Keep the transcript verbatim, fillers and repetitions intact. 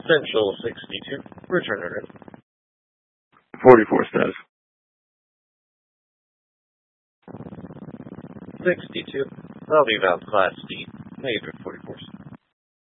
Central sixty-two, return order. forty-four status. sixty-two, I'll be about Class D, negative forty-four.